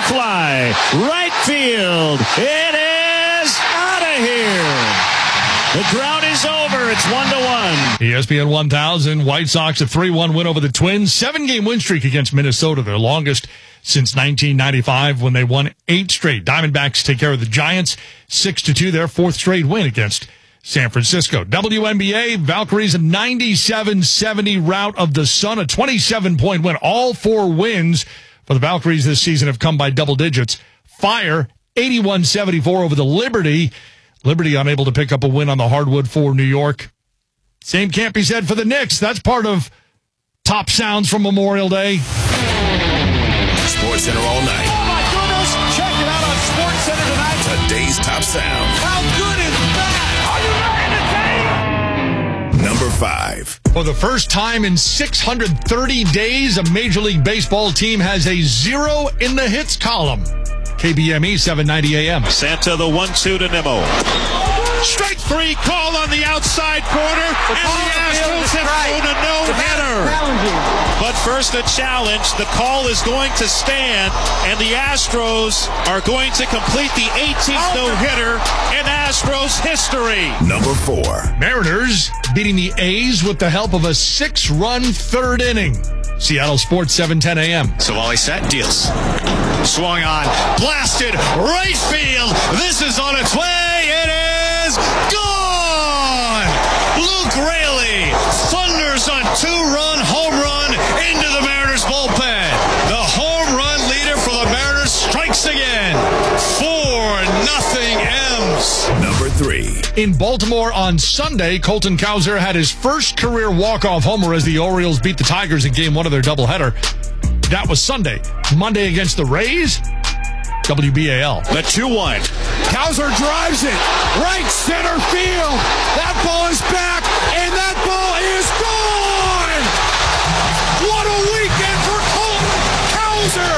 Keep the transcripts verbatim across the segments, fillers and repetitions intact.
fly. Right field. It is out of here. The drought is over. It's one to one. E S P N one thousand, White Sox a three one win over the Twins. Seven-game win streak against Minnesota, their longest since nineteen ninety-five when they won eight straight. Diamondbacks take care of the Giants six to two, their fourth straight win against San Francisco. W N B A, Valkyries a ninety-seven seventy rout of the Sun, a twenty-seven point win. All four wins for the Valkyries this season have come by double digits. Fire, eighty-one seventy-four over the Liberty. Liberty unable to pick up a win on the hardwood for New York. Same can't be said for the Knicks. That's part of top sounds from Memorial Day. Sports Center all night. Oh, my goodness. Check it out on Sports Center tonight. Today's top sound. How good is that? Are you ready to take? Number five. For the first time in six hundred thirty days, a Major League Baseball team has a zero in the hits column. K B M E seven ninety A M. Santa the one two to Nimmo. Strike three call on the outside corner, and the Astros have thrown a no-hitter. But first a challenge. The call is going to stand, and the Astros are going to complete the eighteenth no-hitter in Astros history. Number four. Mariners beating the A's with the help of a six-run third inning. Seattle Sports seven ten A M. Savali set, deals. Swung on, blasted, right field. This is on its way. It is gone. Luke Raley thunders on two-run home run into the Mariners bullpen. The home run leader for the Mariners strikes again. Four nothing M's. Number three. In Baltimore on Sunday, Colton Cowser had his first career walk-off homer as the Orioles beat the Tigers in game one of their doubleheader. That was Sunday. Monday against the Rays, W B A L. The two one. Cowser drives it. Right center field. That ball is back, and that ball is gone. What a weekend for Colton Cowser.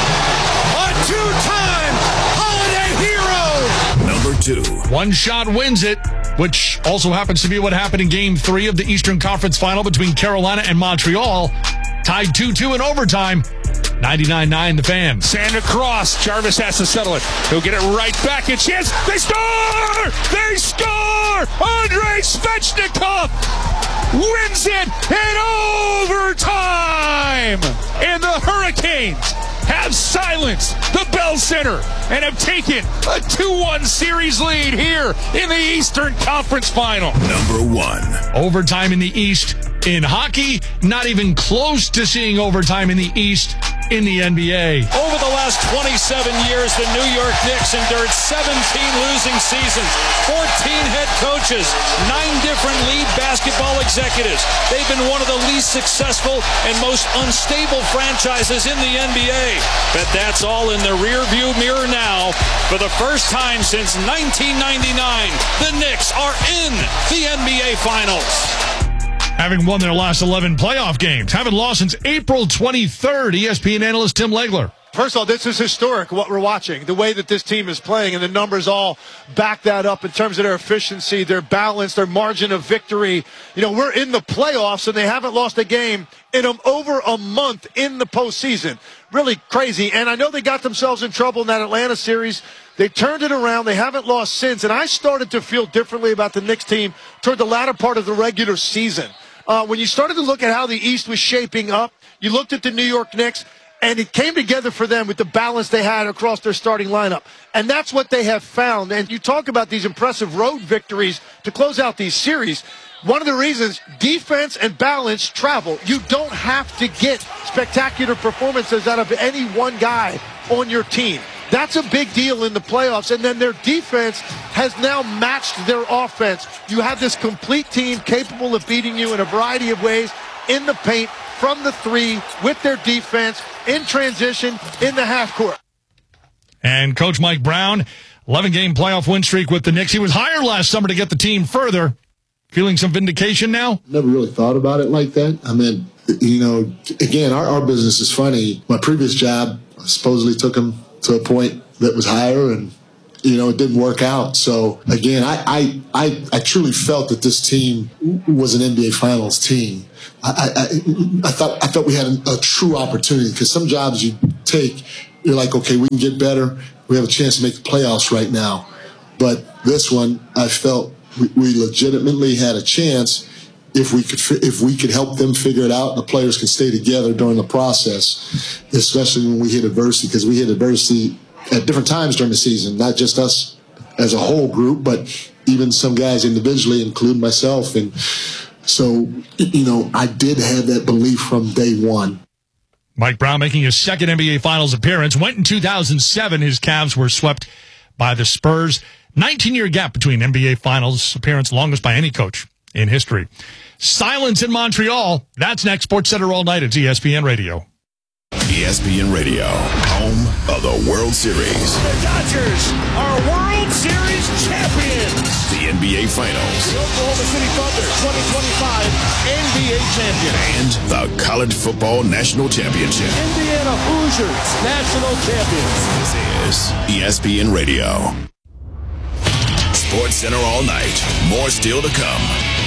A two-time holiday hero. Number two. One shot wins it, which also happens to be what happened in game three of the Eastern Conference Final between Carolina and Montreal. Tied two two in overtime. ninety-nine nine the Fan. Sand across. Jarvis has to settle it. He'll get it right back. A chance. They score! They score! Andrei Svechnikov wins it in overtime! And the Hurricanes have silenced the Bell Center and have taken a two one series lead here in the Eastern Conference Final. Number one. Overtime in the East. In hockey, not even close to seeing overtime in the East in the N B A. Over the last twenty-seven years, the New York Knicks endured seventeen losing seasons, fourteen head coaches, nine different lead basketball executives. They've been one of the least successful and most unstable franchises in the N B A. But that's all in the rearview mirror now. For the first time since nineteen ninety-nine, the Knicks are in the N B A Finals. Having won their last eleven playoff games, haven't lost since April twenty-third, E S P N analyst Tim Legler. First of all, this is historic, what we're watching, the way that this team is playing, and the numbers all back that up in terms of their efficiency, their balance, their margin of victory. You know, we're in the playoffs, and they haven't lost a game in um, over a month in the postseason. Really crazy, and I know they got themselves in trouble in that Atlanta series. They turned it around. They haven't lost since, and I started to feel differently about the Knicks team toward the latter part of the regular season. Uh, when you started to look at how the East was shaping up, you looked at the New York Knicks, and it came together for them with the balance they had across their starting lineup. And that's what they have found. And you talk about these impressive road victories to close out these series. One of the reasons, defense and balance travel. You don't have to get spectacular performances out of any one guy on your team. That's a big deal in the playoffs. And then their defense has now matched their offense. You have this complete team capable of beating you in a variety of ways in the paint, from the three, with their defense, in transition, in the half court. And Coach Mike Brown, eleven-game playoff win streak with the Knicks. He was hired last summer to get the team further. Feeling some vindication now? Never really thought about it like that. I mean, you know, again, our, our business is funny. My previous job supposedly took him to a point that was higher, and you know, it didn't work out. So again, I I I, I truly felt that this team was an N B A Finals team. I I, I thought I thought we had a, a true opportunity, because some jobs you take you're like, okay, we can get better. We have a chance to make the playoffs right now. But this one, I felt we, we legitimately had a chance if we could if we could help them figure it out, and the players can stay together during the process, especially when we hit adversity, because we hit adversity at different times during the season, not just us as a whole group, but even some guys individually, including myself. And so, you know, I did have that belief from day one. Mike Brown making his second N B A Finals appearance. Went in two thousand seven. His Cavs were swept by the Spurs. nineteen-year gap between N B A Finals appearance, longest by any coach in history. Silence in Montreal. That's next. Sports Center all night at E S P N Radio. E S P N Radio, home of the World Series. The Dodgers are World Series champions. The N B A Finals. The Oklahoma City Thunder, twenty twenty-five N B A champion. And the College Football National Championship. Indiana Hoosiers, national champions. This is E S P N Radio. Sports Center all night. More still to come.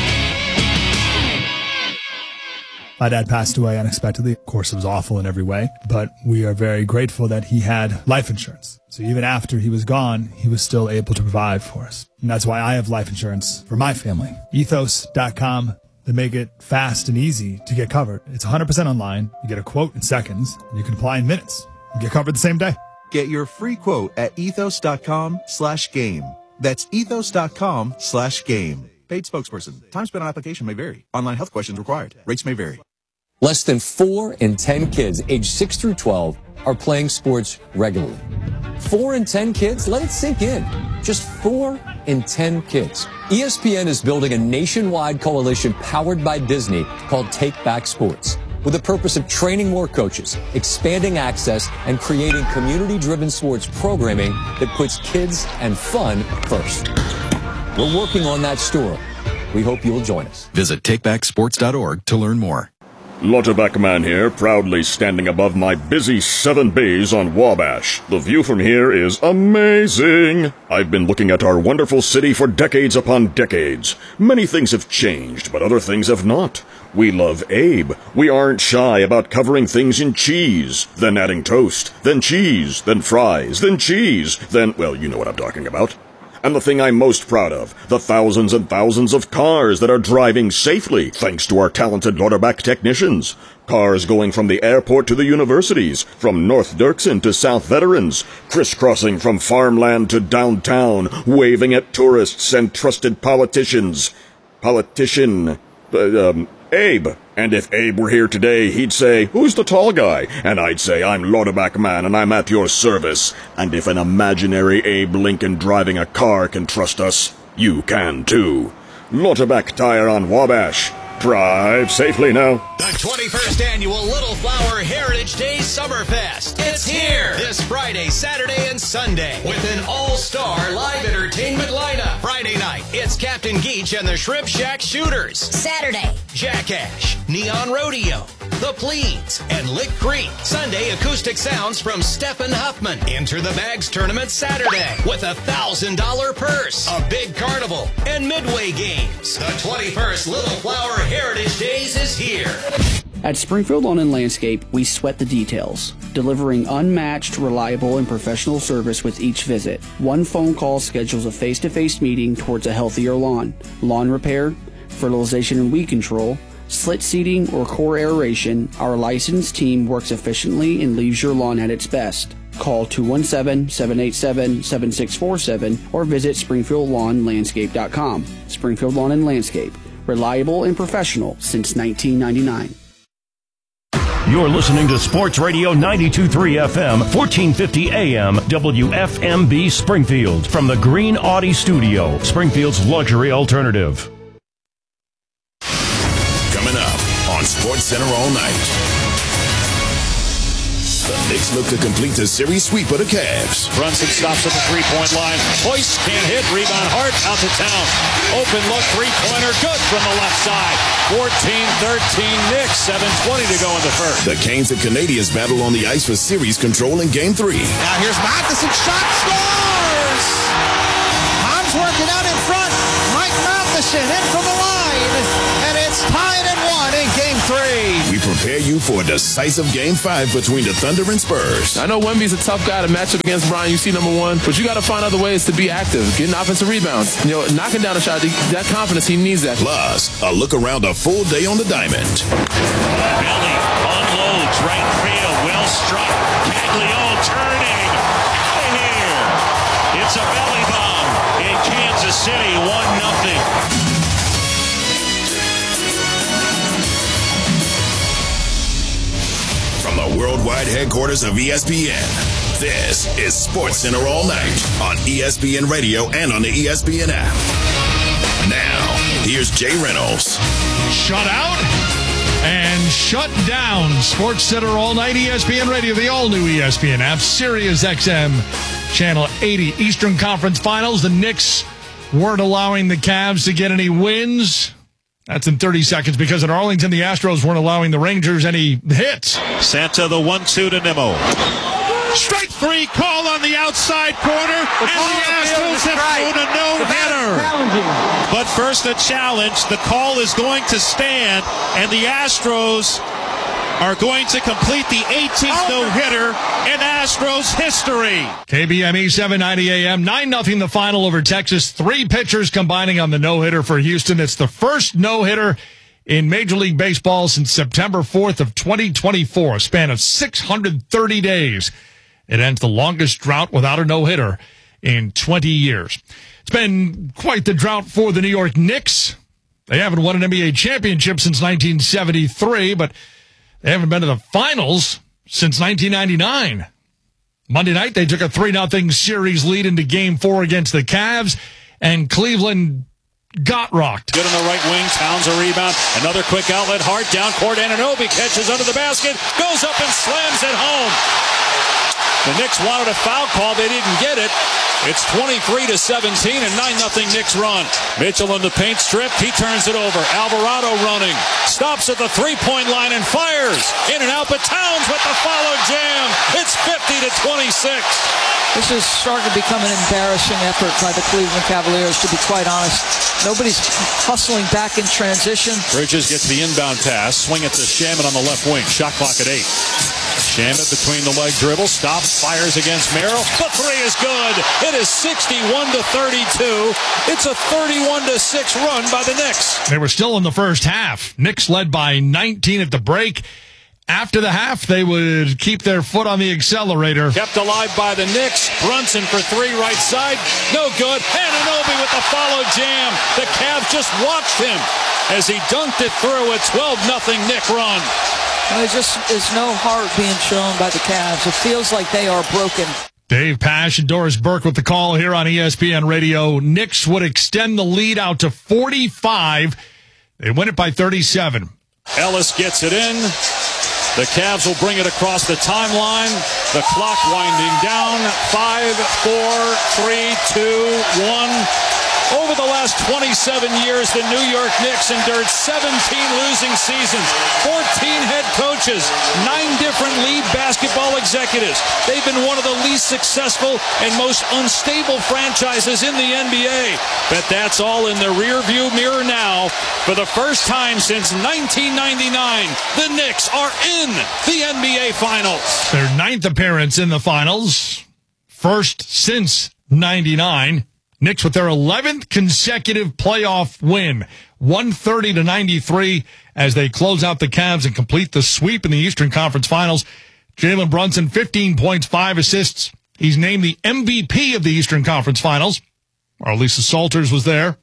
My dad passed away unexpectedly. Of course, it was awful in every way, but we are very grateful that he had life insurance. So even after he was gone, he was still able to provide for us. And that's why I have life insurance for my family. ethos dot com. They make it fast and easy to get covered. It's one hundred percent online. You get a quote in seconds, and you can apply in minutes. You get covered the same day. Get your free quote at ethos dot com slash game. That's ethos dot com slash game. Paid spokesperson. Time spent on application may vary. Online health questions required. Rates may vary. Less than four in ten kids aged six through twelve are playing sports regularly. Four in ten kids? Let it sink in. Just four in ten kids. E S P N is building a nationwide coalition powered by Disney called Take Back Sports, with the purpose of training more coaches, expanding access, and creating community-driven sports programming that puts kids and fun first. We're working on that story. We hope you'll join us. Visit take back sports dot org to learn more. Lauterbach man here, proudly standing above my busy seven bays on Wabash. The view from here is amazing. I've been looking at our wonderful city for decades upon decades. Many things have changed, but other things have not. We love Abe. We aren't shy about covering things in cheese, then adding toast, then cheese, then fries, then cheese, then, well, you know what I'm talking about. And the thing I'm most proud of, the thousands and thousands of cars that are driving safely thanks to our talented Lauterbach technicians. Cars going from the airport to the universities, from North Dirksen to South Veterans, crisscrossing from farmland to downtown, waving at tourists and trusted politicians. Politician, uh, um, Abe. And if Abe were here today, he'd say, "Who's the tall guy?" And I'd say, "I'm Lauterbach man, and I'm at your service." And if an imaginary Abe Lincoln driving a car can trust us, you can too. Lauterbach Tire on Wabash. Drive safely now. The twenty-first Annual Little Flower Heritage Day Summerfest. It's here this Friday, Saturday, and Sunday with an all-star live entertainment lineup. Friday night, it's Captain Geach and the Shrimp Shack Shooters. Saturday, Jack Ash, Neon Rodeo, The Pleads, and Lick Creek. Sunday, acoustic sounds from Stephen Huffman. Enter the Bags Tournament Saturday with a one thousand dollars purse, a big carnival, and midway games. The twenty-first Little Flower Heritage Days is here. At Springfield Lawn and Landscape, we sweat the details, delivering unmatched, reliable, and professional service with each visit. One phone call schedules a face-to-face meeting towards a healthier lawn. Lawn repair, fertilization and weed control, slit seeding, or core aeration, our licensed team works efficiently and leaves your lawn at its best. Call two one seven, seven eight seven, seven six four seven or visit springfield lawn landscape dot com. Springfield Lawn and Landscape, reliable and professional since nineteen ninety-nine. You're listening to Sports Radio ninety-two point three F M, fourteen fifty A M, W F M B Springfield, from the Green Audi Studio, Springfield's luxury alternative. Coming up on Sports Center all night. The Knicks look to complete the series sweep of the Cavs. Brunson stops at the three-point line. Hoist can't hit. Rebound Hart out to town. Open look, three-pointer good from the left side. fourteen thirteen Knicks. seven twenty to go in the first. The Canes and Canadians battle on the ice for series control in Game three. Now here's Matheson. Shot scores! Tom's working out in front. Mike Matheson in from the line, and it's tied at one in game three. We prepare you for a decisive game five between the Thunder and Spurs. I know Wemby's a tough guy to match up against Brian. You see number one, but you got to find other ways to be active, getting offensive rebounds, you know, knocking down a shot. That confidence, he needs that. Plus, a look around a full day on the diamond. Belly unloads right field, well struck. Caglione turning. Here, it's a belly bomb in Kansas City, one nothing. From the worldwide headquarters of E S P N, this is Sports Center All Night on E S P N Radio and on the E S P N app. Now, here's Jay Reynolds. Shut out and shut down. Sports Center All Night, E S P N Radio, the all-new E S P N app, Sirius X M, Channel eighty. Eastern Conference Finals, the Knicks weren't allowing the Cavs to get any wins. That's in thirty seconds because in Arlington, the Astros weren't allowing the Rangers any hits. Santa the one two to Nimmo. Strike three call on the outside corner, and the Astros have thrown a no-hitter. But first a challenge. The call is going to stand, and the Astros are going to complete the eighteenth no-hitter in Astros history. K B M E seven ninety A M, nine nothing the final over Texas. Three pitchers combining on the no-hitter for Houston. It's the first no-hitter in Major League Baseball since September fourth of twenty twenty-four, a span of six hundred thirty days. It ends the longest drought without a no-hitter in twenty years. It's been quite the drought for the New York Knicks. They haven't won an N B A championship since nineteen seventy-three, but they haven't been to the finals since nineteen ninety-nine. Monday night, they took a three nothing series lead into Game four against the Cavs, and Cleveland got rocked. Good on the right wing. Towns a rebound. Another quick outlet. Hart down court. Anunoby catches under the basket. Goes up and slams it home. The Knicks wanted a foul call. They didn't get it. It's twenty-three to seventeen and nine nothing Knicks run. Mitchell in the paint strip. He turns it over. Alvarado running. Stops at the three-point line and fires. In and out, but Towns with the follow jam. It's fifty to twenty-six. This is starting to become an embarrassing effort by the Cleveland Cavaliers, to be quite honest. Nobody's hustling back in transition. Bridges gets the inbound pass. Swing it to Shamet on the left wing. Shot clock at eight. Shamet between the leg dribble. Stops. Fires against Merrill. The three is good. It is sixty-one to thirty-two. It's a thirty-one to six run by the Knicks. They were still in the first half. Knicks led by nineteen at the break. After the half, they would keep their foot on the accelerator. Kept alive by the Knicks. Brunson for three right side. No good. Anunoby with the follow jam. The Cavs just watched him as he dunked it through a twelve nothing Knick run. There just is no heart being shown by the Cavs. It feels like they are broken. Dave Pasch and Doris Burke with the call here on E S P N Radio. Knicks would extend the lead out to forty-five. They win it by thirty-seven. Ellis gets it in. The Cavs will bring it across the timeline. The clock winding down. Five, four, three, two, one. Over the last twenty-seven years, the New York Knicks endured seventeen losing seasons, fourteen head coaches, nine different lead basketball executives. They've been one of the least successful and most unstable franchises in the N B A. But that's all in the rearview mirror now. For the first time since nineteen ninety-nine, the Knicks are in the N B A Finals. Their ninth appearance in the finals, first since ninety-nine. Knicks with their eleventh consecutive playoff win, one thirty to ninety-three, as they close out the Cavs and complete the sweep in the Eastern Conference Finals. Jalen Brunson, fifteen points, five assists. He's named the M V P of the Eastern Conference Finals. Our Lisa Salters was there.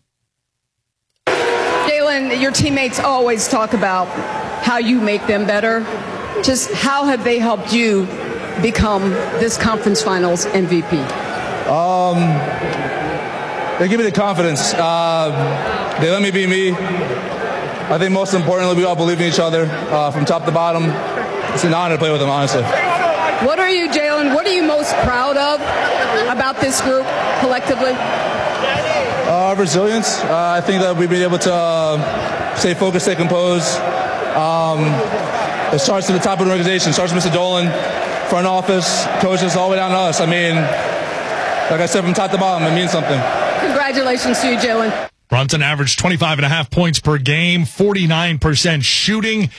Jalen, your teammates always talk about how you make them better. Just how have they helped you become this conference finals M V P? Um... They give me the confidence. Uh, they let me be me. I think most importantly, we all believe in each other uh, from top to bottom. It's an honor to play with them, honestly. What are you, Jalen, what are you most proud of about this group collectively? Uh, resilience. Uh, I think that we've been able to uh, stay focused, stay composed. Um, it starts at the top of the organization. It starts with Mister Dolan, front office, coaches, all the way down to us. I mean, like I said, from top to bottom, it means something. Congratulations to you, Jalen. Brunson averaged twenty-five and a half points per game, forty-nine percent shooting,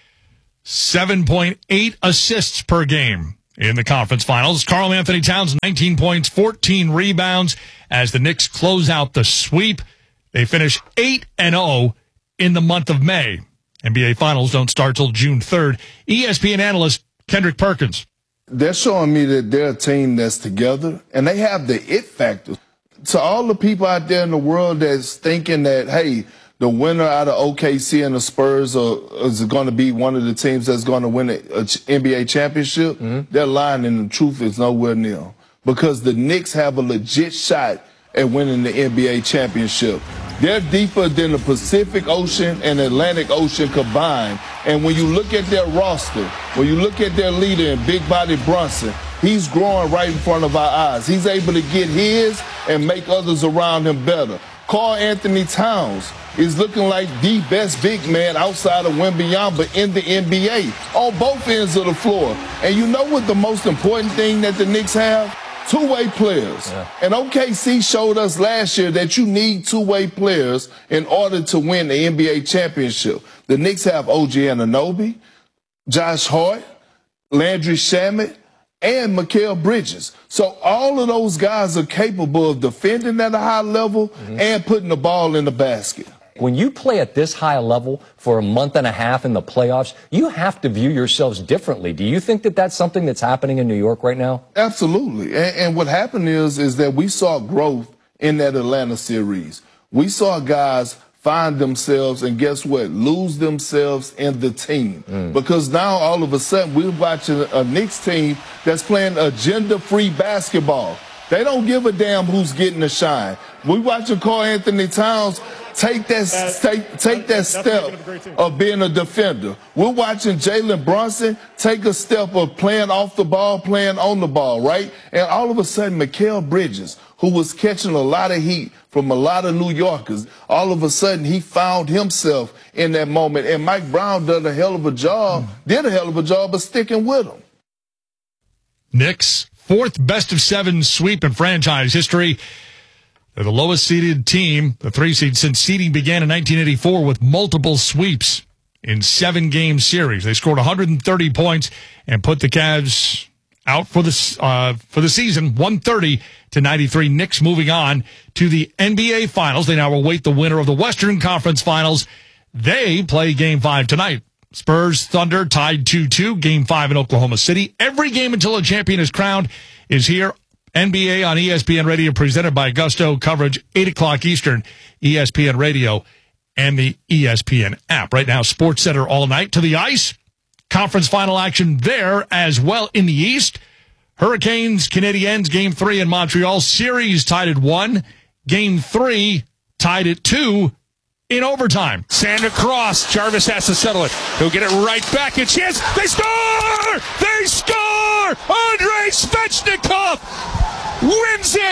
seven point eight assists per game in the conference finals. Karl Anthony Towns, nineteen points, fourteen rebounds as the Knicks close out the sweep. They finish eight and oh in the month of May. N B A Finals don't start till June third. E S P N analyst Kendrick Perkins. They're showing me that they're a team that's together, and they have the it factor. To all the people out there in the world that's thinking that, hey, the winner out of O K C and the Spurs are, is going to be one of the teams that's going to win an N B A championship, mm-hmm. they're lying, and the truth is nowhere near. Because the Knicks have a legit shot at winning the N B A championship. They're deeper than the Pacific Ocean and Atlantic Ocean combined. And when you look at their roster, when you look at their leader in Big Body Brunson, he's growing right in front of our eyes. He's able to get his and make others around him better. Karl Anthony Towns is looking like the best big man outside of Wembanyama in the N B A on both ends of the floor. And you know what the most important thing that the Knicks have? Two-way players. Yeah. And O K C showed us last year that you need two-way players in order to win the N B A championship. The Knicks have O G Anunoby, Josh Hart, Landry Shamet, and Mikal Bridges. So all of those guys are capable of defending at a high level mm-hmm. and putting the ball in the basket. When you play at this high level for a month and a half in the playoffs, you have to view yourselves differently. Do you think that that's something that's happening in New York right now? Absolutely. And, and what happened is, is that we saw growth in that Atlanta series. We saw guys find themselves and guess what? Lose themselves in the team. Mm. Because now all of a sudden we're watching a Knicks team that's playing agenda-free basketball. They don't give a damn who's getting the shine. We're watching Karl Anthony Towns take that take, take that step of being a defender. We're watching Jalen Brunson take a step of playing off the ball, playing on the ball, right? And all of a sudden, Mikal Bridges, who was catching a lot of heat from a lot of New Yorkers, all of a sudden he found himself in that moment. And Mike Brown did a hell of a job, did a hell of a job of sticking with him. Knicks, fourth best of seven sweep in franchise history. They're the lowest seeded team, the three seed, since seeding began in nineteen eighty-four with multiple sweeps in seven game series. They scored one hundred thirty points and put the Cavs out for the, uh, for the season, one thirty to ninety-three. Knicks moving on to the N B A Finals. They now await the winner of the Western Conference Finals. They play Game five tonight. Spurs Thunder tied two two, Game five in Oklahoma City. Every game until a champion is crowned is here. N B A on E S P N Radio, presented by Gusto. Coverage eight o'clock Eastern, E S P N Radio and the E S P N app. Right now, Sports Center all night to the ice. Conference final action there as well in the East. Hurricanes, Canadiens, Game three in Montreal. Series tied at one. Game three tied at two in overtime. Sand across. Jarvis has to settle it. He'll get it right back. A chance. They score! They score! Andrei Svechnikov wins it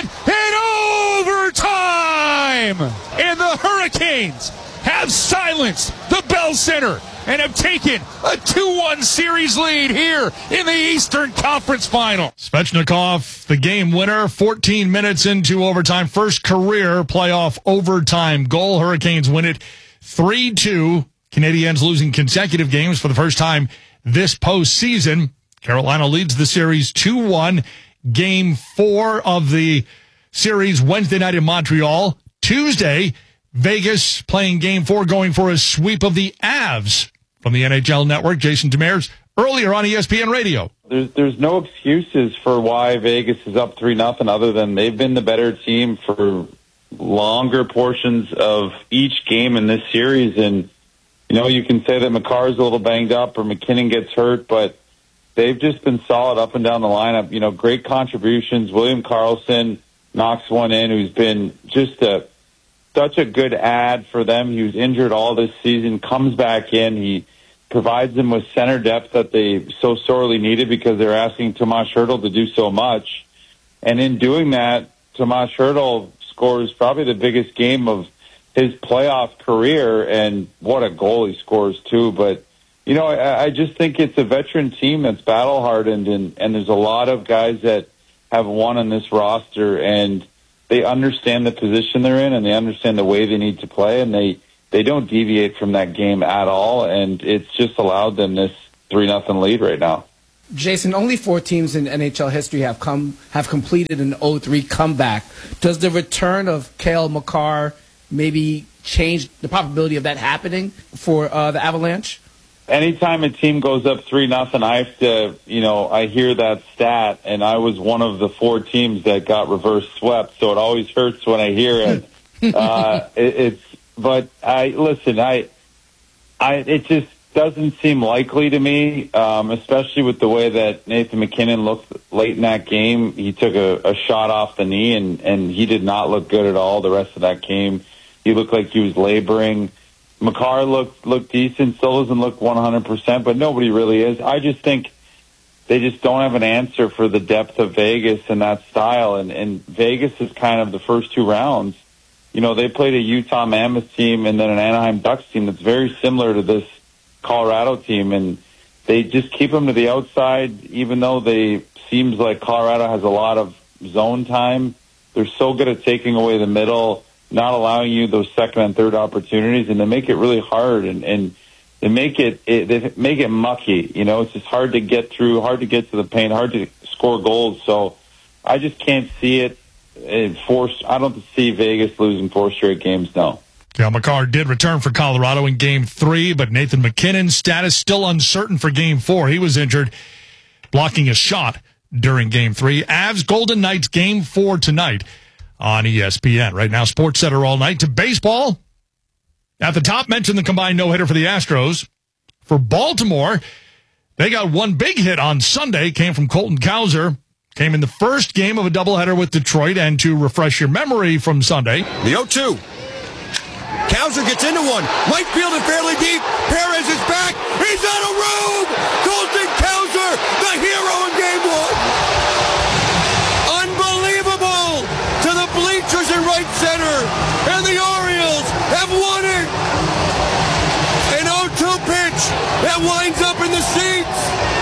in overtime! And the Hurricanes have silenced the Bell Center and have taken a two one series lead here in the Eastern Conference Final. Svechnikov, the game winner, fourteen minutes into overtime. First career playoff overtime goal. Hurricanes win it three two. Canadiens losing consecutive games for the first time this postseason. Carolina leads the series two one. Game four of the series Wednesday night in Montreal. Tuesday, Vegas playing game four, going for a sweep of the Avs. From the N H L Network, Jason Demers, earlier on E S P N Radio. There's there's no excuses for why Vegas is up three nothing, other than they've been the better team for longer portions of each game in this series. And, you know, you can say that Makar's a little banged up or McKinnon gets hurt, but they've just been solid up and down the lineup. You know, great contributions. William Karlsson knocks one in, who's been just a such a good ad for them. He was injured all this season, comes back in. He provides them with center depth that they so sorely needed because they're asking Tomas Hertl to do so much. And in doing that, Tomas Hertl scores probably the biggest game of his playoff career, and what a goal he scores too. But, you know, I, I just think it's a veteran team that's battle-hardened, and, and there's a lot of guys that have won on this roster, and they understand the position they're in and they understand the way they need to play, and they, they don't deviate from that game at all, and it's just allowed them this three nothing lead right now. Jason, only four teams in N H L history have come have completed an oh three comeback. Does the return of Cale Makar maybe change the probability of that happening for uh, the Avalanche? Anytime a team goes up three nothing, I have to, you know, I hear that stat, and I was one of the four teams that got reverse swept, so it always hurts when I hear it. uh, it it's, but I listen, I, I, it just doesn't seem likely to me, um, especially with the way that Nathan MacKinnon looked late in that game. He took a, a shot off the knee, and and he did not look good at all the rest of that game. He looked like he was laboring. Makar looked looked decent, still doesn't look one hundred percent, but nobody really is. I just think they just don't have an answer for the depth of Vegas and that style. And, and Vegas is kind of the first two rounds. You know, they played a Utah Mammoth team and then an Anaheim Ducks team that's very similar to this Colorado team, and they just keep them to the outside, even though they seems like Colorado has a lot of zone time. They're so good at taking away the middle, not allowing you those second and third opportunities, and they make it really hard, and, and they make it, it they make it mucky. You know, it's just hard to get through, hard to get to the paint, hard to score goals. So I just can't see it. it force. I don't see Vegas losing four straight games. No. Cale Makar did return for Colorado in Game three, but Nathan MacKinnon's status still uncertain for Game four. He was injured blocking a shot during Game three. Avs Golden Knights Game four tonight on E S P N. Right now, Sports Center all night to baseball. At the top, mentioned the combined no-hitter for the Astros. For Baltimore, they got one big hit on Sunday, came from Colton Cowser. Came in the first game of a doubleheader with Detroit, and to refresh your memory from Sunday. The oh two. Cowser gets into one. Right field and fairly deep. Perez is back. He's on a robe. Colton Cowser, the hero in game one. Unbelievable. To the bleachers in right center. And the Orioles have won it. An oh two pitch that winds up in the seats.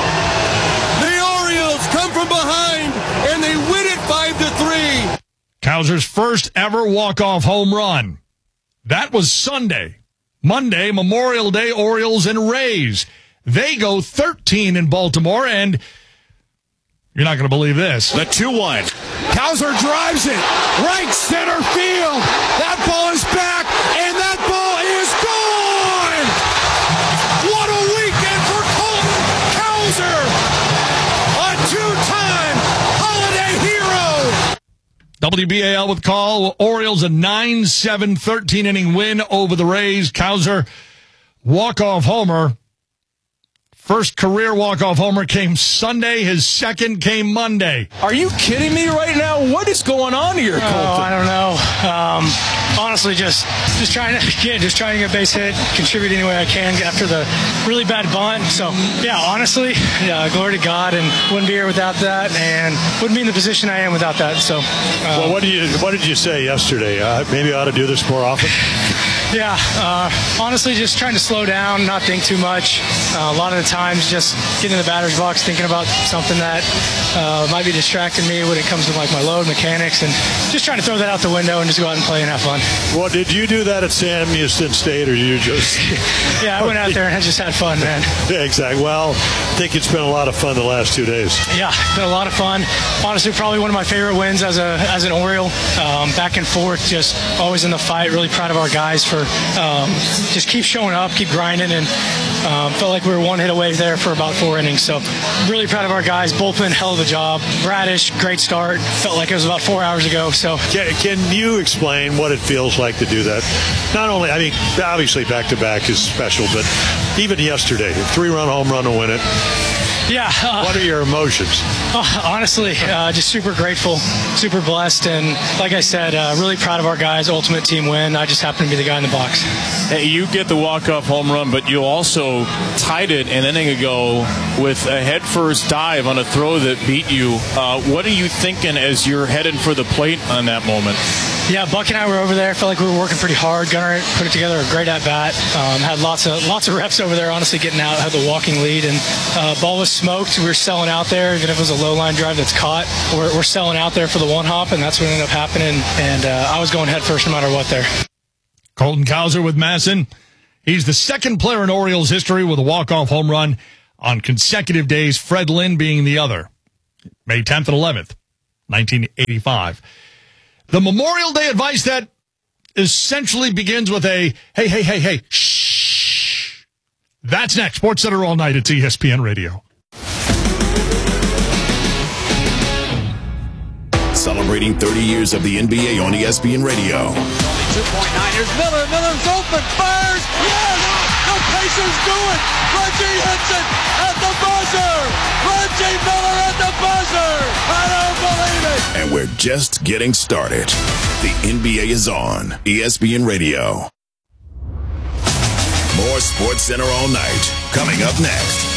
The Orioles come from behind and they win it five to three. Cowser's first ever walk-off home run. That was Sunday. Monday, Memorial Day, Orioles and Rays. They go thirteen in Baltimore, and you're not going to believe this. The two one. Cowser drives it. Right center field. That ball is back, and that ball is gone. What a weekend for Colton Cowser. A two-time holiday hero. W B A L with call. Orioles a nine seven thirteen inning win over the Rays. Cowser, walk-off homer. First career walk-off homer came Sunday. His second came Monday. Are you kidding me right now? What is going on here, Colton? Oh, I don't know. Um, honestly, just just trying to again, just trying to get a base hit, contribute any way I can after the really bad bunt. So, yeah, honestly, yeah, glory to God, and wouldn't be here without that, and wouldn't be in the position I am without that. So, um, well, what did you what did you say yesterday? Uh, maybe I ought to do this more often. Yeah, uh, honestly, just trying to slow down, not think too much. Uh, a lot of the times, just getting in the batter's box, thinking about something that uh, might be distracting me when it comes to like my load mechanics, and just trying to throw that out the window and just go out and play and have fun. Well, did you do that at Sam Houston State, or you just? Yeah, I went out there and I just had fun, man. Yeah, exactly. Well, I think it's been a lot of fun the last two days. Yeah, it's been a lot of fun. Honestly, probably one of my favorite wins as a as an Oriole. Um, back and forth, just always in the fight. Really proud of our guys for um, just keep showing up, keep grinding, and um, felt like we were one hit away there for about four innings. So really proud of our guys. Bullpen, hell of a job. Bradish, great start. Felt like it was about four hours ago. So can, can you explain what it feels like to do that? Not only, I mean, obviously back to back is special, but even yesterday, a three-run home run to win it. Yeah. Uh, what are your emotions? Uh, honestly, uh, just super grateful, super blessed, and like I said, uh, really proud of our guys. Ultimate team win. I just happen to be the guy in the box. Hey, you get the walk-off home run, but you also tied it an inning ago with a head-first dive on a throw that beat you. Uh, what are you thinking as you're headed for the plate on that moment? Yeah, Buck and I were over there. Felt like we were working pretty hard. Gunnar put it together a great at-bat. Um, had lots of lots of reps over there, honestly, getting out, had the walking lead. And uh, ball was smoked. We were selling out there. Even if it was a low-line drive that's caught, we're, we're selling out there for the one-hop, and that's what ended up happening. And uh, I was going head first no matter what there. Colton Cowser with Masson. He's the second player in Orioles history with a walk-off home run on consecutive days, Fred Lynn being the other. May tenth and eleventh, nineteen eighty-five. The Memorial Day advice that essentially begins with a, hey, hey, hey, hey, shh. That's next. Sports Center all night at E S P N Radio. Celebrating thirty years of the N B A on E S P N Radio. two point nine. Here's Miller. Miller's open. Fires. Yes! The Pacers do it. Reggie hits it at the buzzer. Reggie Miller at the buzzer. I don't believe it. And we're just getting started. The N B A is on E S P N Radio. More Sports Center all night. Coming up next.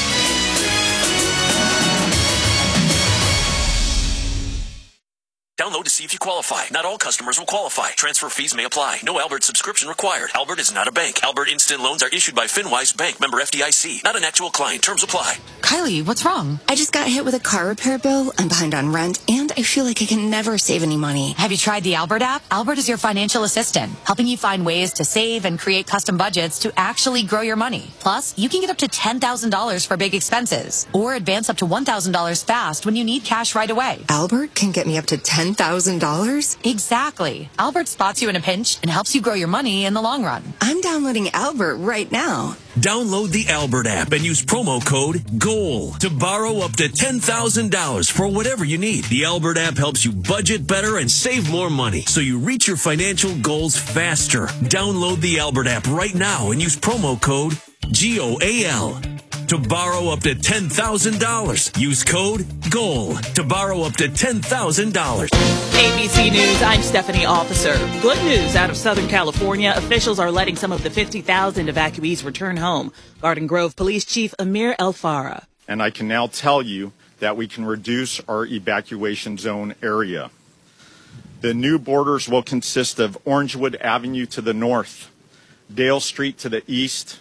Download to see if you qualify. Not all customers will qualify. Transfer fees may apply. No Albert subscription required. Albert is not a bank. Albert Instant Loans are issued by FinWise Bank, member F D I C. Not an actual client. Terms apply. Kylie, what's wrong? I just got hit with a car repair bill. I'm behind on rent, and I feel like I can never save any money. Have you tried the Albert app? Albert is your financial assistant, helping you find ways to save and create custom budgets to actually grow your money. Plus, you can get up to ten thousand dollars for big expenses, or advance up to one thousand dollars fast when you need cash right away. Albert can get me up to ten thousand dollars? Exactly. Albert spots you in a pinch and helps you grow your money in the long run. I'm downloading Albert right now. Download the Albert app and use promo code GOAL to borrow up to ten thousand dollars for whatever you need. The Albert app helps you budget better and save more money so you reach your financial goals faster. Download the Albert app right now and use promo code G O A L to borrow up to ten thousand dollars. Use code GOAL to borrow up to ten thousand dollars. A B C News, I'm Stephanie Officer. Good news out of Southern California. Officials are letting some of the fifty thousand evacuees return home. Garden Grove Police Chief Amir El-Farah. And I can now tell you that we can reduce our evacuation zone area. The new borders will consist of Orangewood Avenue to the north, Dale Street to the east,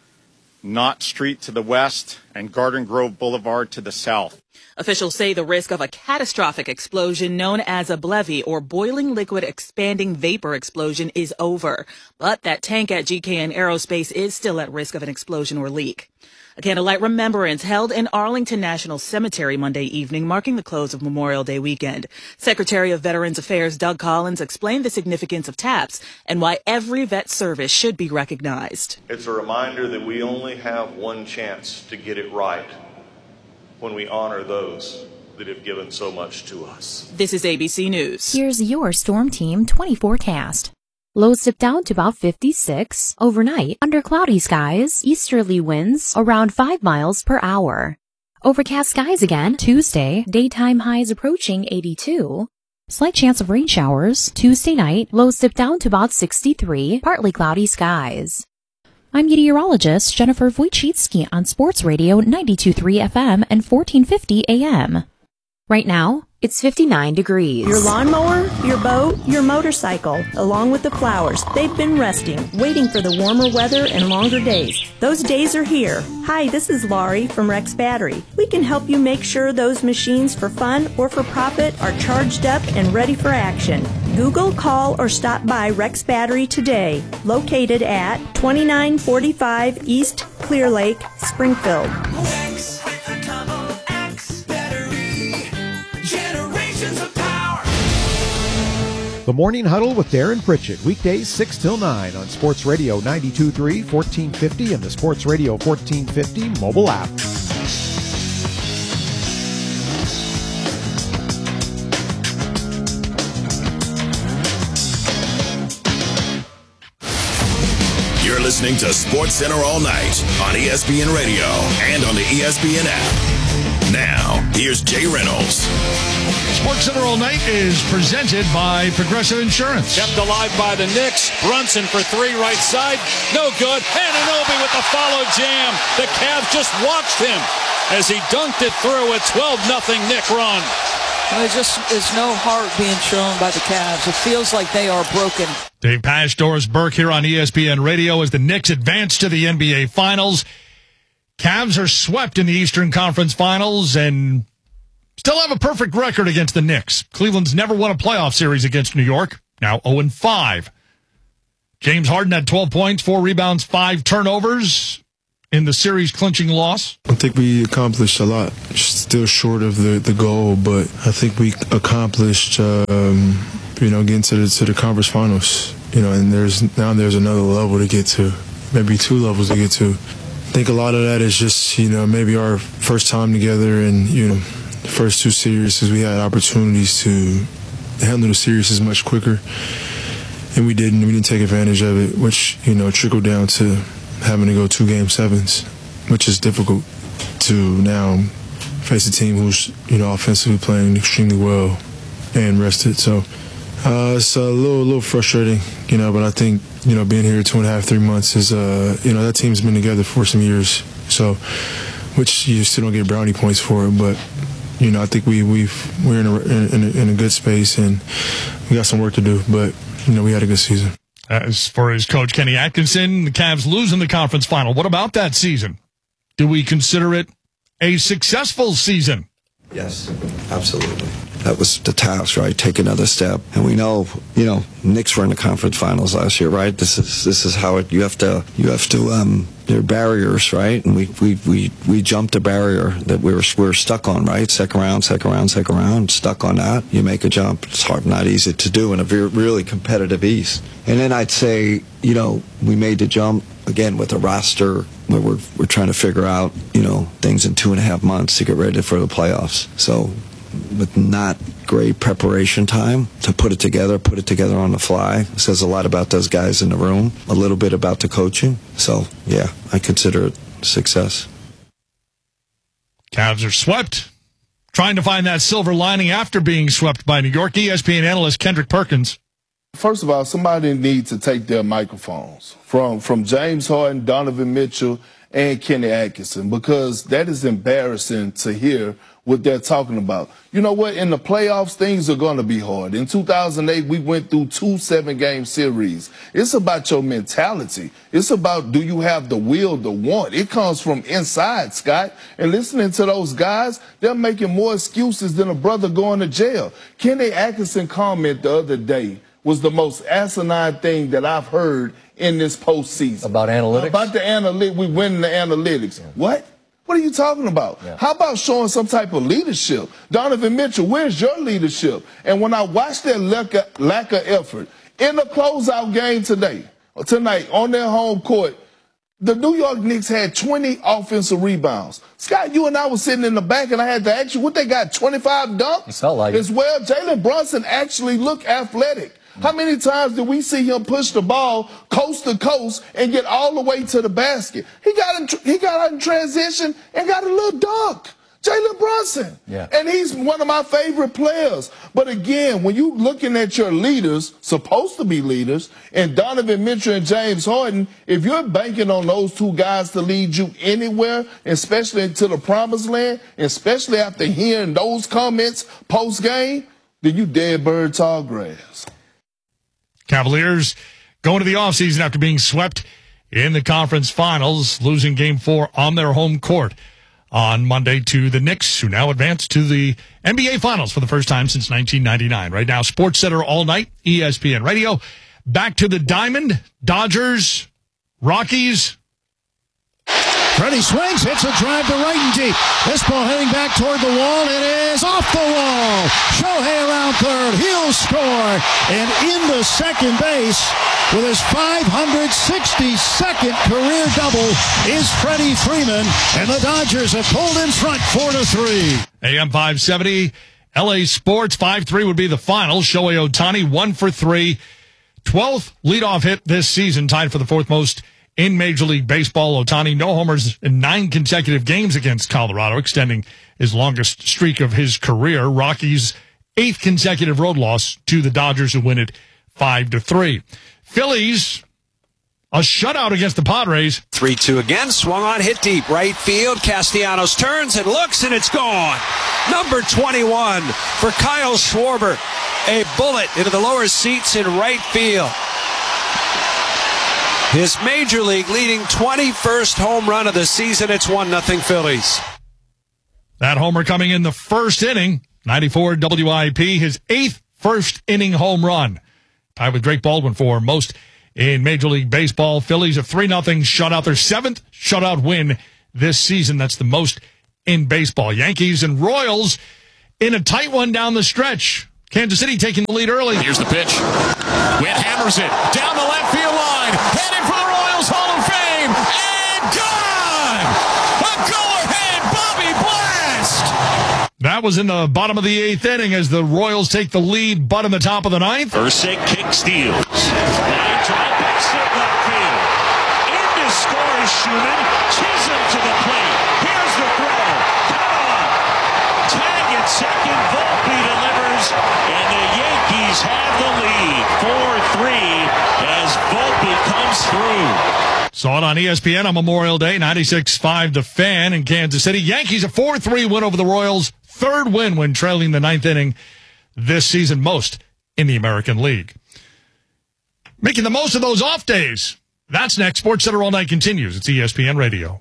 Knott Street to the west, and Garden Grove Boulevard to the south. Officials say the risk of a catastrophic explosion known as a BLEVE, or boiling liquid expanding vapor explosion, is over. But that tank at G K N Aerospace is still at risk of an explosion or leak. A candlelight remembrance held in Arlington National Cemetery Monday evening, marking the close of Memorial Day weekend. Secretary of Veterans Affairs Doug Collins explained the significance of TAPS and why every vet service should be recognized. It's a reminder that we only have one chance to get it right when we honor those that have given so much to us. This is A B C News. Here's your Storm Team twenty forecast. Lows dip down to about fifty-six. Overnight, under cloudy skies, easterly winds around five miles per hour. Overcast skies again Tuesday, daytime highs approaching eighty-two. Slight chance of rain showers. Tuesday night, lows dip down to about sixty-three, partly cloudy skies. I'm meteorologist Jennifer Wojcicki on Sports Radio ninety-two point three F M and fourteen fifty A M. Right now, it's fifty-nine degrees. Your lawnmower, your boat, your motorcycle, along with the flowers, they've been resting, waiting for the warmer weather and longer days. Those days are here. Hi, this is Laurie from Rex Battery. We can help you make sure those machines for fun or for profit are charged up and ready for action. Google, call, or stop by Rex Battery today, located at twenty-nine forty-five East Clear Lake, Springfield. The Morning Huddle with Darren Pritchett, weekdays six till nine on Sports Radio ninety-two point three, fourteen fifty, and the Sports Radio fourteen fifty mobile app. You're listening to Sports Center all night on E S P N Radio and on the E S P N app. Now, here's Jay Reynolds. Sports Center all night is presented by Progressive Insurance. Kept alive by the Knicks. Brunson for three, right side. No good. Anunoby with the follow jam. The Cavs just watched him as he dunked it through a twelve nothing Knick run. Well, there just is no heart being shown by the Cavs. It feels like they are broken. Dave Pasch, Doris Burke here on E S P N Radio as the Knicks advance to the N B A Finals. Cavs are swept in the Eastern Conference Finals and still have a perfect record against the Knicks. Cleveland's never won a playoff series against New York, now oh and five. James Harden had twelve points, four rebounds, five turnovers in the series-clinching loss. I think we accomplished a lot. Still short of the, the goal, but I think we accomplished, um, you know, getting to the, to the conference finals. You know, and there's now there's another level to get to, maybe two levels to get to. I think a lot of that is just, you know, maybe our first time together and, you know, the first two series, we had opportunities to handle the series much quicker, and we didn't. We didn't take advantage of it, which, you know, trickled down to having to go two game sevens, which is difficult to now face a team who's, you know, offensively playing extremely well and rested. So uh, it's a little, little frustrating, you know. But I think, you know, being here two and a half, three months is, uh, you know, that team's been together for some years. So, which you still don't get brownie points for it, but you know, I think we we've we're in a, in a in a good space and we got some work to do. But you know, we had a good season. As for his coach, Kenny Atkinson, the Cavs lose in the conference final. What about that season? Do we consider it a successful season? Yes, absolutely. That was the task, right? Take another step. And we know, you know, Knicks were in the conference finals last year, right? This is this is how it. You have to. You have to. Um, there are barriers, right? And we we we we jumped a barrier that we were we were stuck on, right? Second round, second round, second round. Stuck on that. You make a jump. It's hard, not easy to do in a very, really competitive East. And then I'd say, you know, we made the jump again with a roster where we're we're trying to figure out, you know, things in two and a half months to get ready for the playoffs. So, with not great preparation time to put it together, put it together on the fly. It says a lot about those guys in the room, a little bit about the coaching. So, yeah, I consider it success. Cavs are swept. Trying to find that silver lining after being swept by New York. E S P N analyst Kendrick Perkins. First of all, somebody needs to take their microphones from, from James Harden, Donovan Mitchell, and Kenny Atkinson, because that is embarrassing to hear what they're talking about. You know what? In the playoffs, things are going to be hard. In two thousand eight, we went through two seven-game series. It's about your mentality. It's about, do you have the will to want? It comes from inside, Scott. And listening to those guys, they're making more excuses than a brother going to jail. Kenny Atkinson comment the other day was the most asinine thing that I've heard in this postseason. About analytics? About the analytics. We win the analytics. Yeah. What? What are you talking about? Yeah. How about showing some type of leadership? Donovan Mitchell, where's your leadership? And when I watched that lack of, lack of effort in the closeout game today, tonight on their home court, the New York Knicks had twenty offensive rebounds. Scott, you and I were sitting in the back, and I had to ask you, what they got, twenty-five dunks? It felt like as well. Jalen Brunson actually looked athletic. How many times did we see him push the ball coast to coast and get all the way to the basket? He got in, he got out in transition and got a little dunk. Jalen Brunson. Yeah. And he's one of my favorite players. But again, when you're looking at your leaders, supposed to be leaders, and Donovan Mitchell and James Harden, if you're banking on those two guys to lead you anywhere, especially into the promised land, especially after hearing those comments post-game, then you dead bird tall grass. Cavaliers going to the offseason after being swept in the conference finals, losing game four on their home court on Monday to the Knicks, who now advance to the N B A Finals for the first time since nineteen ninety-nine. Right now, Sports Center all night, E S P N Radio. Back to the Diamond, Dodgers, Rockies. Freddie swings, hits a drive to right and deep. This ball heading back toward the wall. It is off the wall. Shohei around third. He'll score. And into second base with his five hundred sixty-second career double is Freddie Freeman. And the Dodgers have pulled in front four to three. A M five seventy, L A Sports, five three would be the final. Shohei Ohtani, one for three. twelfth leadoff hit this season, tied for the fourth most in Major League Baseball. Ohtani, no homers in nine consecutive games against Colorado, extending his longest streak of his career. Rockies' eighth consecutive road loss to the Dodgers, who win it five to three. Phillies a shutout against the Padres. three two again, swung on, hit deep, right field. Castellanos turns and looks, and it's gone. Number twenty-one for Kyle Schwarber. A bullet into the lower seats in right field. His Major League leading twenty-first home run of the season. It's one nothing Phillies. That homer coming in the first inning. ninety-four W I P, his eighth first inning home run. Tied with Drake Baldwin for most in Major League Baseball. Phillies a three nothing shutout. Their seventh shutout win this season. That's the most in baseball. Yankees and Royals in a tight one down the stretch. Kansas City taking the lead early. Here's the pitch. Witt hammers it down the left field line. Headed for the Royals Hall of Fame. And gone! A go-ahead Bobby Blast! That was in the bottom of the eighth inning as the Royals take the lead, but in the top of the ninth. Ursek kick steals. Line drive back set left field. In to score is Schumann. Chisholm to the plate. Here's the throw. Caught. Tag at second. Volpe delivers. And the Yankees have the lead. four three as Volpe comes through. Saw it on E S P N on Memorial Day. ninety-six five The Fan in Kansas City. Yankees a four three win over the Royals. Third win when trailing the ninth inning this season, most in the American League. Making the most of those off days. That's next. Sports Center All Night continues. It's E S P N Radio.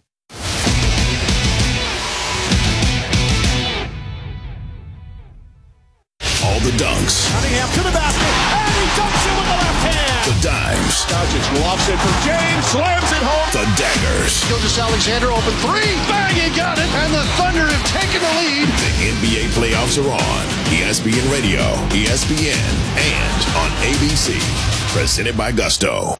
All the dunks. Cunningham to the basket, and he dunks it with the left hand. The dimes. Doncic will offset for James, slams it home. The daggers. Gilgeous Alexander open three, bang, he got it, and the Thunder have taken the lead. The N B A playoffs are on. E S P N Radio, E S P N, and on A B C. Presented by Gusto.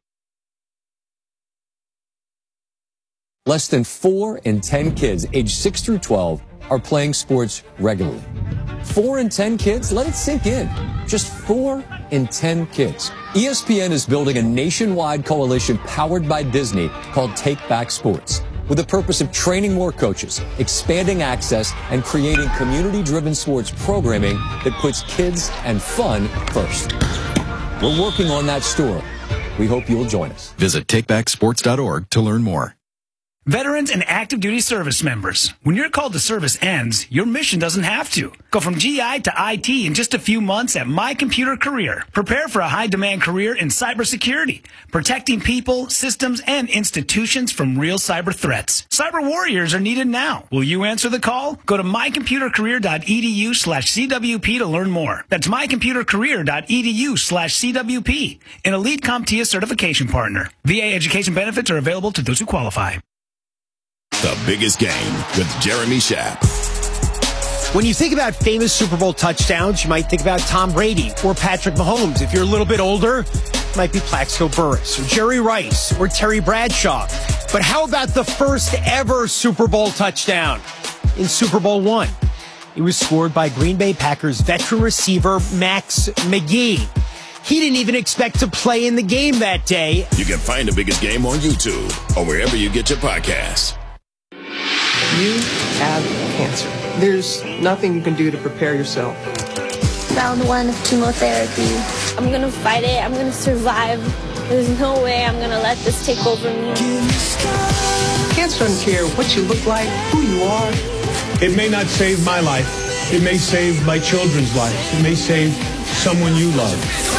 Less than four in ten kids aged six through twelve are playing sports regularly. Four in ten kids? Let it sink in. Just four in ten kids. E S P N is building a nationwide coalition powered by Disney called Take Back Sports, with the purpose of training more coaches, expanding access, and creating community-driven sports programming that puts kids and fun first. We're working on that story. We hope you'll join us. Visit take back sports dot org to learn more. Veterans and active duty service members, when your call to service ends, your mission doesn't have to. Go from G I to I T in just a few months at My Computer Career. Prepare for a high-demand career in cybersecurity, protecting people, systems, and institutions from real cyber threats. Cyber warriors are needed now. Will you answer the call? Go to my computer career dot e d u slash c w p to learn more. That's my computer career dot e d u slash c w p, an elite CompTIA certification partner. V A education benefits are available to those who qualify. The Biggest Game with Jeremy Schaap. When you think about famous Super Bowl touchdowns, you might think about Tom Brady or Patrick Mahomes. If you're a little bit older, it might be Plaxico Burress or Jerry Rice or Terry Bradshaw. But how about the first ever Super Bowl touchdown in Super Bowl one? It was scored by Green Bay Packers veteran receiver Max McGee. He didn't even expect to play in the game that day. You can find The Biggest Game on YouTube or wherever you get your podcasts. You have cancer. There's nothing you can do to prepare yourself. Round one of chemotherapy. I'm gonna fight it. I'm gonna survive. There's no way I'm gonna let this take over me. Cancer doesn't care what you look like, who you are. It may not save my life. It may save my children's lives. It may save someone you love.